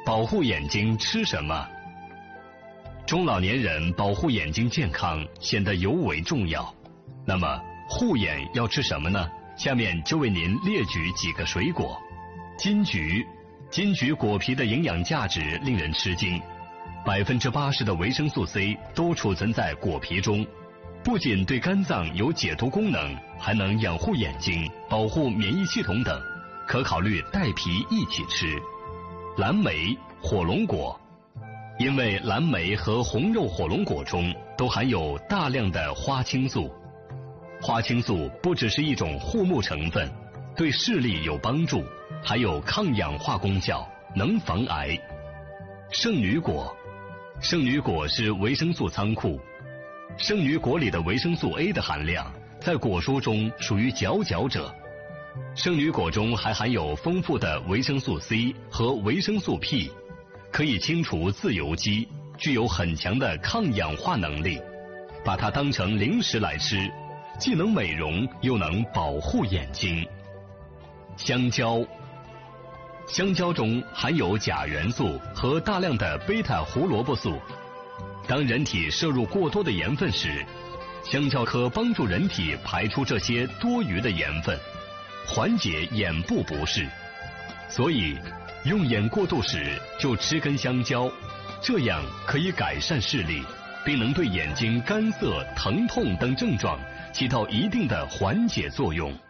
保护眼睛吃什么？中老年人保护眼睛健康显得尤为重要。那么护眼要吃什么呢？下面就为您列举几个水果。金桔，金桔果皮的营养价值令人吃惊，80%的维生素 C 都储存在果皮中，不仅对肝脏有解毒功能，还能养护眼睛、保护免疫系统等，可考虑带皮一起吃。蓝莓、火龙果，因为蓝莓和红肉火龙果中都含有大量的花青素。花青素不只是一种护目成分，对视力有帮助，还有抗氧化功效，能防癌。圣女果，圣女果是维生素仓库，圣女果里的维生素 A 的含量在果蔬中属于佼佼者。圣女果中还含有丰富的维生素 C 和维生素 P， 可以清除自由基，具有很强的抗氧化能力。把它当成零食来吃，既能美容又能保护眼睛。香蕉，香蕉中含有钾元素和大量的贝塔胡萝卜素。当人体摄入过多的盐分时，香蕉可帮助人体排出这些多余的盐分，缓解眼部不适。所以用眼过度时就吃根香蕉，这样可以改善视力，并能对眼睛干涩、疼痛等症状起到一定的缓解作用。